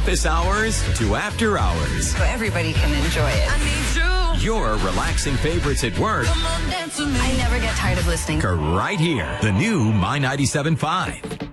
office hours to after hours. So everybody can enjoy it. I need you. Your relaxing favorites at work. Come on, dance with me. I never get tired of listening. Right here. The new My 97.5.